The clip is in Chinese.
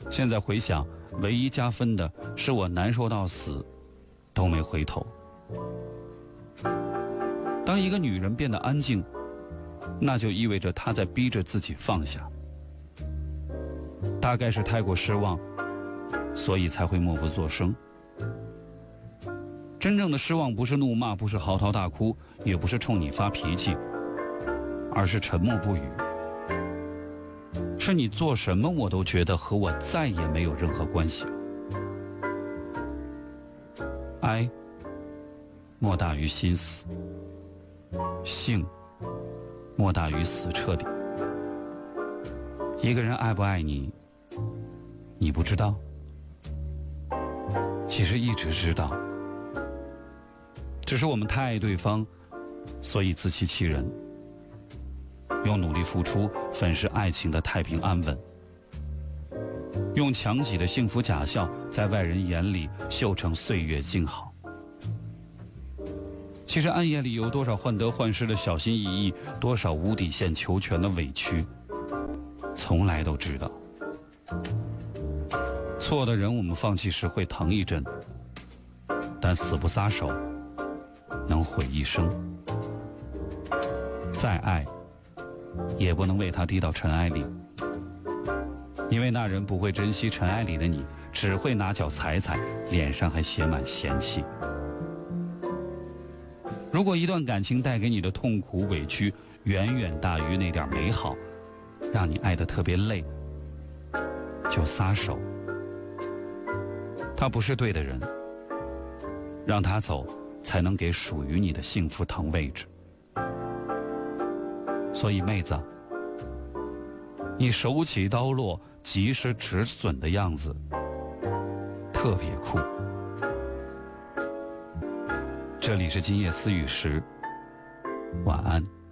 现在回想，唯一加分的是我难受到死都没回头。当一个女人变得安静，那就意味着她在逼着自己放下。大概是太过失望，所以才会默不作声。真正的失望不是怒骂，不是嚎啕大哭，也不是冲你发脾气，而是沉默不语。是你做什么我都觉得和我再也没有任何关系。哀莫大于心死，性莫大于死彻底。一个人爱不爱你，你不知道，其实一直知道，只是我们太爱对方，所以自欺欺人，用努力付出粉饰爱情的太平安稳，用强挤的幸福假笑在外人眼里秀成岁月静好。其实暗夜里有多少患得患失的小心翼翼，多少无底线求全的委屈，从来都知道。错的人我们放弃时会疼一阵，但死不撒手能毁一生。再爱也不能为他低到尘埃里，因为那人不会珍惜尘埃里的你，只会拿脚踩踩，脸上还写满嫌弃。如果一段感情带给你的痛苦委屈远远大于那点美好，让你爱得特别累，就撒手。他不是对的人，让他走，才能给属于你的幸福腾位置。所以妹子，你手起刀落及时止损的样子特别酷。这里是今夜思雨时，晚安。